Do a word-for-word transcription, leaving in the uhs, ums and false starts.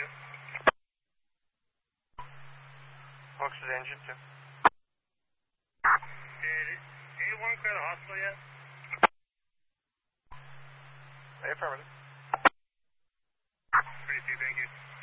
you. Folks at engine two. Did anyone clear the hospital yet? Affirmative. thirty-two, thank you.